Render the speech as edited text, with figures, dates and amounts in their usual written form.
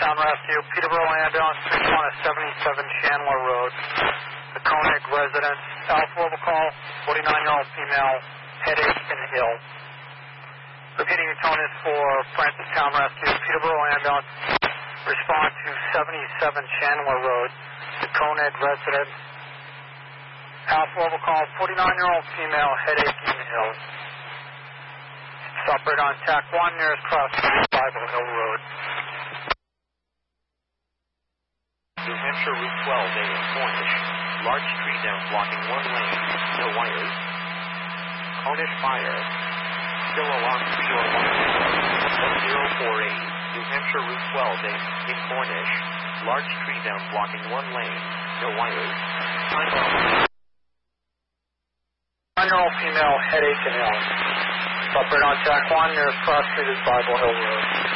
Town Rescue, Peterborough Ambulance, 3177 Chandler Road, the Koenig residence, Alpha Level call, 49-year-old female, headache and ill. Repeating the tone is for Francis Town Rescue, Peterborough Ambulance, respond to 77 Chandler Road, the Koenig residence, Alpha Level call, 49-year-old female, headache and ill. Stop right on TAC 1, nearest crossing, Bible Hill Road. New Hampshire Route 12A in Cornish. Large tree down blocking one lane. No wires. Cornish fire. Still along 301 1048. New Hampshire Route 12A in Cornish. Large tree down blocking one lane. No wires. Time out. 9-year-old female, headache and ill. Stop right on TAC 1, nearest cross street is Bible Hill Road.